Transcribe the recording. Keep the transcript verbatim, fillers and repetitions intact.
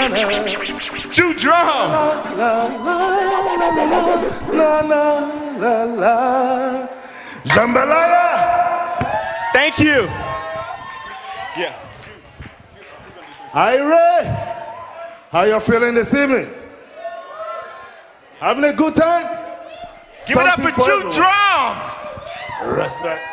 Chew drum. La la la la. Jambalaya. Thank you. Yeah. Ira, how you feeling this evening? Having a good time? Give it up Something for Chew everyone. Drum. Respect.